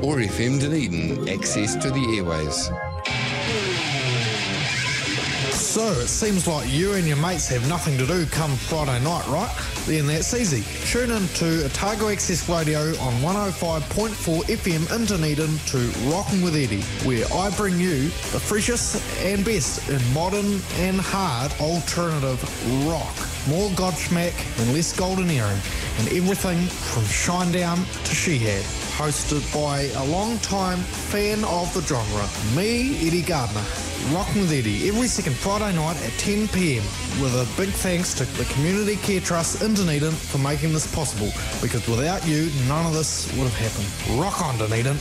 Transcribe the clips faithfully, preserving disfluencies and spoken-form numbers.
or F M Dunedin, access to the airwaves. So, it seems like you and your mates have nothing to do come Friday night, right? Then that's easy. Tune in to Otago Access Radio on one oh five point four F M in Dunedin to Rockin' with Eddie, where I bring you the freshest and best in modern and hard alternative rock. More Godsmack and less golden earring, and everything from Shinedown to Shehad. Hosted by a long-time fan of the genre, me, Eddie Gardner. Rockin' with Eddie every second Friday night at ten p m with a big thanks to the Community Care Trust in Dunedin for making this possible, because without you, none of this would have happened. Rock on, Dunedin.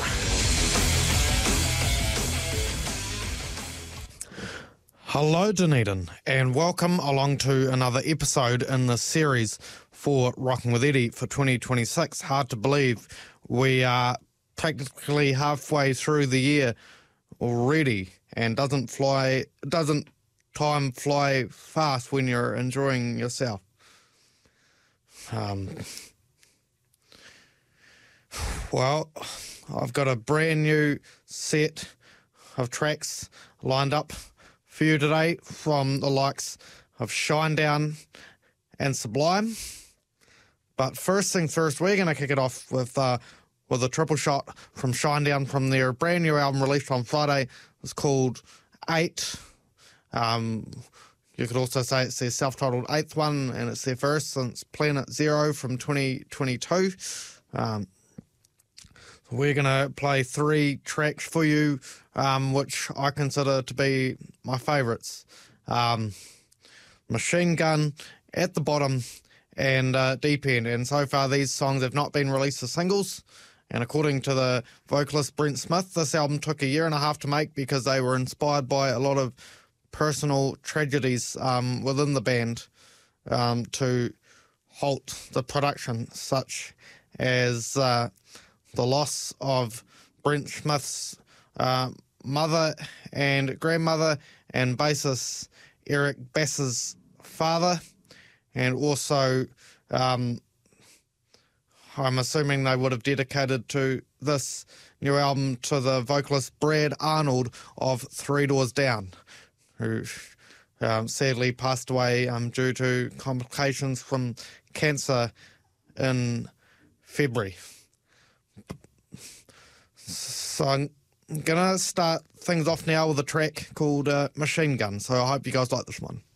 Hello, Dunedin, and welcome along to another episode in the series for Rockin' with Eddie for twenty twenty-six. Hard to believe we are practically halfway through the year already, and doesn't fly, doesn't time fly fast when you're enjoying yourself. Um, well, I've got a brand new set of tracks lined up for you today from the likes of Shinedown and Sublime. But first things first, we're going to kick it off with uh, with a triple shot from Shinedown from their brand new album released on Friday. It's called Eight. Um, you could also say it's their self-titled eighth one, and it's their first since Planet Zero from twenty twenty-two. Um, we're going to play three tracks for you, um, which I consider to be my favourites. Um, Machine Gun, At the Bottom, and uh, Deep End. And so far, these songs have not been released as singles. And according to the vocalist Brent Smith, this album took a year and a half to make because they were inspired by a lot of personal tragedies um, within the band um, to halt the production, such as uh, the loss of Brent Smith's uh, mother and grandmother, and bassist Eric Bass's father, and also um, I'm assuming they would have dedicated to this new album to the vocalist Brad Arnold of Three Doors Down, who um, sadly passed away um, due to complications from cancer in February. So I'm going to start things off now with a track called uh, Machine Gun, so I hope you guys like this one.